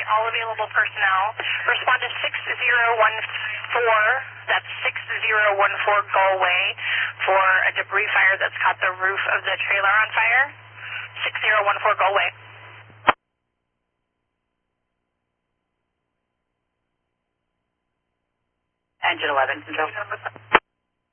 all available personnel. Respond to 6014, that's 6014 Galway, for a debris fire that's caught the roof of the trailer on fire. 6014 Galway. Engine 11, control.